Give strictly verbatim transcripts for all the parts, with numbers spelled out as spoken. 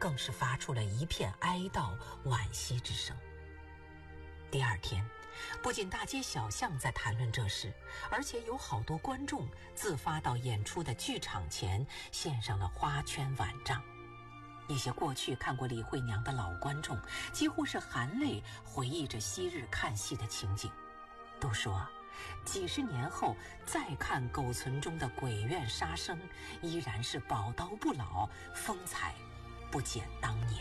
更是发出了一片哀悼惋惜之声。第二天，不仅大街小巷在谈论这事，而且有好多观众自发到演出的剧场前献上了花圈碗帐。一些过去看过李慧娘的老观众几乎是含泪回忆着昔日看戏的情景，都说几十年后再看狗存中的鬼怨杀生，依然是宝刀不老，风采不减当年。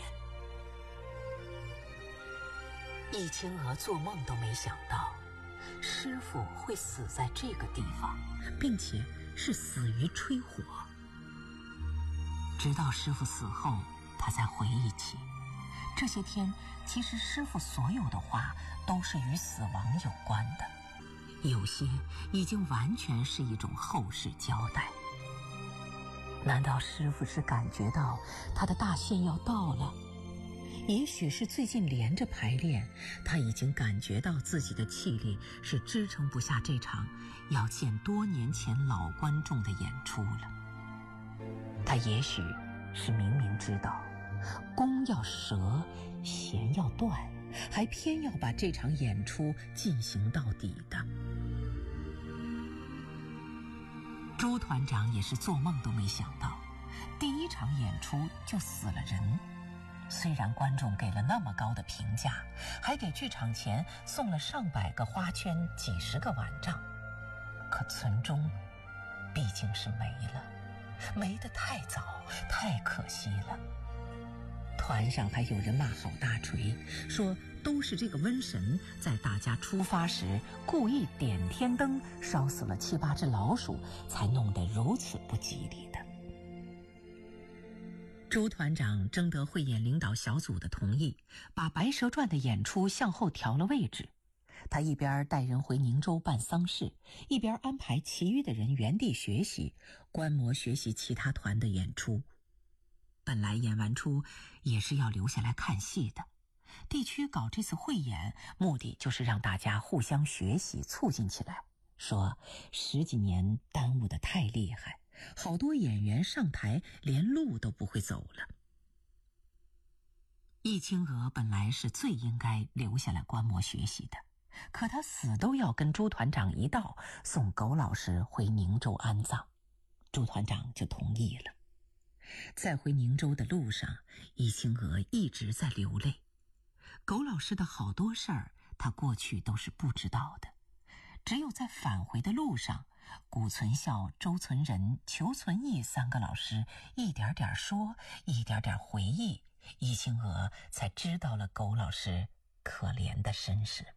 易清娥做梦都没想到师父会死在这个地方，并且是死于吹火。直到师父死后，他才回忆起这些天其实师父所有的话都是与死亡有关的，有些已经完全是一种后世交代。难道师父是感觉到他的大限要到了？也许是最近连着排练，他已经感觉到自己的气力是支撑不下这场要见多年前老观众的演出了。他也许是明明知道弓要折，弦要断，还偏要把这场演出进行到底的。朱团长也是做梦都没想到，第一场演出就死了人。虽然观众给了那么高的评价，还给剧场前送了上百个花圈、几十个碗帐，可存中毕竟是没了，没得太早，太可惜了。团上还有人骂郝大锤，说都是这个瘟神在大家出发时故意点天灯，烧死了七八只老鼠，才弄得如此不吉利的。朱团长征得汇演领导小组的同意，把《白蛇传》的演出向后调了位置。他一边带人回宁州办丧事，一边安排其余的人原地学习，观摩学习其他团的演出。本来演完出也是要留下来看戏的，地区搞这次汇演，目的就是让大家互相学习，促进起来。说十几年耽误得太厉害，好多演员上台连路都不会走了。易清娥本来是最应该留下来观摩学习的，可他死都要跟朱团长一道送苟老师回宁州安葬，朱团长就同意了。在回宁州的路上，易清娥一直在流泪。苟老师的好多事儿他过去都是不知道的，只有在返回的路上，谷存孝、周存仁、裘存义三个老师一点点说，一点点回忆，易清娥才知道了苟老师可怜的身世。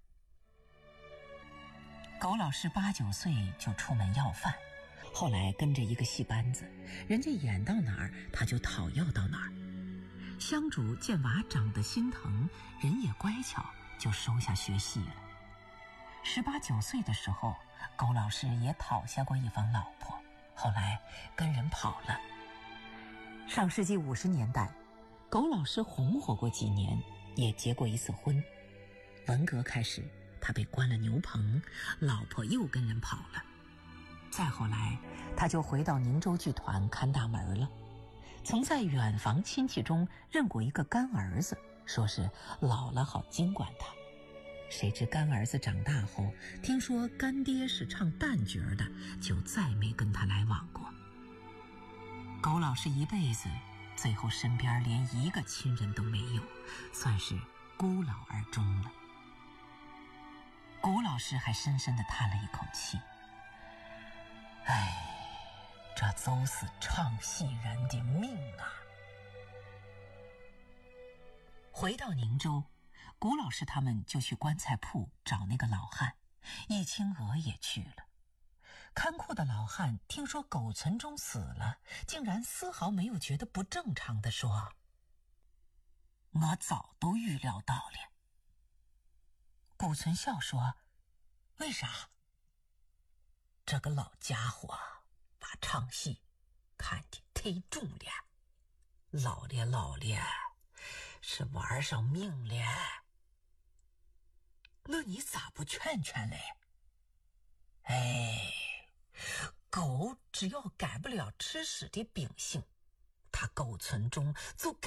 苟老师八九岁就出门要饭，后来跟着一个戏班子，人家演到哪儿他就讨要到哪儿。香主见娃长得心疼，人也乖巧，就收下学戏了。十八九岁的时候，苟老师也讨下过一房老婆，后来跟人跑了。上世纪五十年代，苟老师红火过几年，也结过一次婚。文革开始，他被关了牛棚，老婆又跟人跑了。再后来，他就回到宁州剧团看大门了。曾在远房亲戚中认过一个干儿子，说是老了好经管他。谁知干儿子长大后，听说干爹是唱旦角的，就再没跟他来往过。苟老师一辈子，最后身边连一个亲人都没有，算是孤老而终了。谷老师还深深地叹了一口气，哎，这都是唱戏人的命啊。回到宁州，谷老师他们就去棺材铺找那个老汉，易清娥也去了。看库的老汉听说苟存中死了，竟然丝毫没有觉得不正常地说：“我早都预料到了。”谷存孝说：“为啥？”这个老家伙把唱戏看得忒重了，老了老了，是玩上命了。那你咋不劝劝嘞？哎，狗只要改不了吃屎的秉性，它苟存中就改